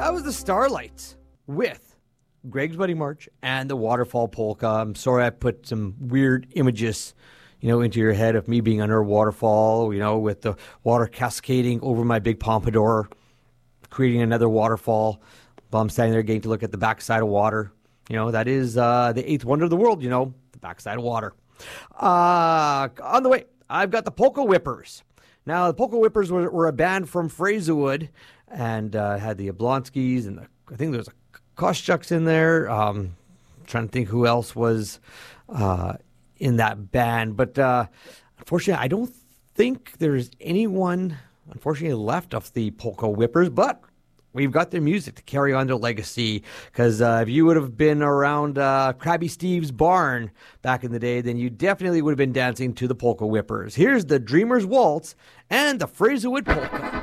That was the Starlights with Greg's Buddy March and the Waterfall Polka. I'm sorry I put some weird images, into your head of me being under a waterfall, with the water cascading over my big pompadour, creating another waterfall. While I'm standing there getting to look at the backside of water. That is the eighth wonder of the world, the backside of water. On the way, I've got the Polka Whippers. Now, the Polka Whippers were a band from Fraserwood and had the Oblonskis and I think there was a Koscheck's in there. Trying to think who else was in that band. But unfortunately, I don't think there's anyone, left of the Polka Whippers. But we've got their music to carry on their legacy. Because if you would have been around Krabby Steve's barn back in the day, then you definitely would have been dancing to the Polka Whippers. Here's the Dreamer's Waltz and the Fraserwood Polka.